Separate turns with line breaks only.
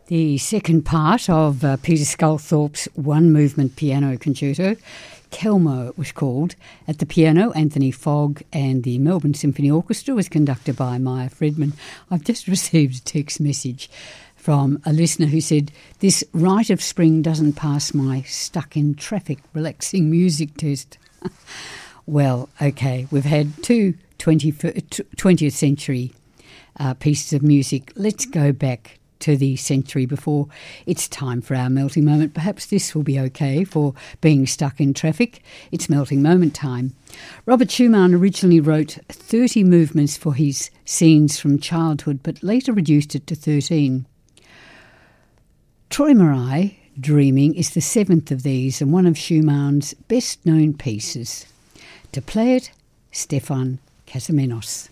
The second part of Peter Sculthorpe's one-movement piano concerto, Kelmo it was called, at the piano, Anthony Fogg, and the Melbourne Symphony Orchestra was conducted by Maya Fredman. I've just received a text message from a listener who said, "This Rite of Spring doesn't pass my stuck in traffic relaxing music test." Well, okay, we've had two 20th century pieces of music. Let's go back to the century before. It's time for our melting moment. Perhaps this will be okay for being stuck in traffic. It's melting moment time. Robert Schumann originally wrote 30 movements for his scenes from childhood, but later reduced it to 13. Träumerei, Dreaming, is the seventh of these and one of Schumann's best-known pieces. To play it, Stefan Kasamenos.